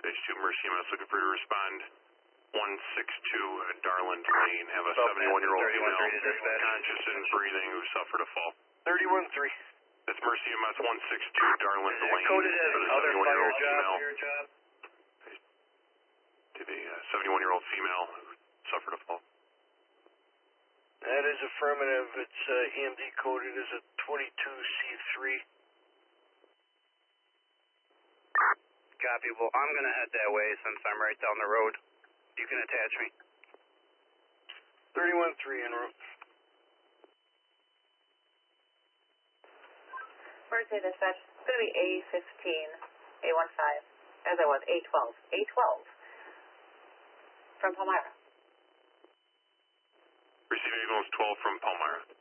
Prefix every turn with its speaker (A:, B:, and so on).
A: Dispatch 2, Mercy MS looking for you to respond. 162 Darland Lane. Have a 71-year-old female, conscious and breathing, who suffered a fall.
B: 31-3.
A: That's Mercy MS 162 Darland Lane.
B: Coded as other fire job.
A: To the 71-year-old female who suffered a fall.
B: That is affirmative. It's EMD coded as a 22C3.
C: Copy. Well, I'm going to head that way since I'm right down the road. You can attach me.
B: 31-3 en route.
D: Mercy Dispatch, it's going to be A15, A15, as I was, A12 from Palmyra.
A: Receiving ambulance 12 from Palmyra.